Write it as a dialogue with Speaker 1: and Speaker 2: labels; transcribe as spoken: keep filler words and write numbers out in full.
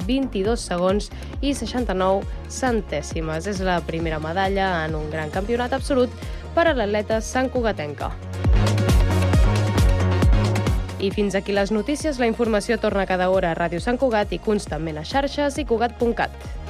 Speaker 1: vint-i-dos segons i seixanta-nou centèsimes. És la primera medalla en un gran campionat absolut per a l'atleta santcugatenca. I fins aquí les notícies. La informació torna cada hora a Ràdio Sant Cugat i constantment a xarxes i cugat punt cat.